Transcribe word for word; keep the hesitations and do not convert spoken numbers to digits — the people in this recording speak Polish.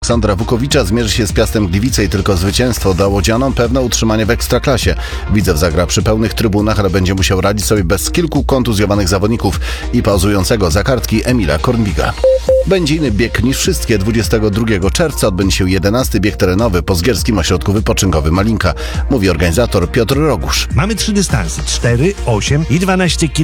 Aleksandra Wukowicza zmierzy się z Piastem Gliwice i tylko zwycięstwo da łodzianom pewne utrzymanie w Ekstraklasie. Widzew zagra przy pełnych trybunach, ale będzie musiał radzić sobie bez kilku kontuzjowanych zawodników i pauzującego za kartki Emila Kornbiga. Będzie inny bieg niż wszystkie. dwudziestego drugiego czerwca odbędzie się jedenasty bieg terenowy po Zgierskim Ośrodku Wypoczynkowym Malinka, mówi organizator Piotr Rogusz. Mamy trzy dystanse: cztery, osiem i dwanaście kilometrów.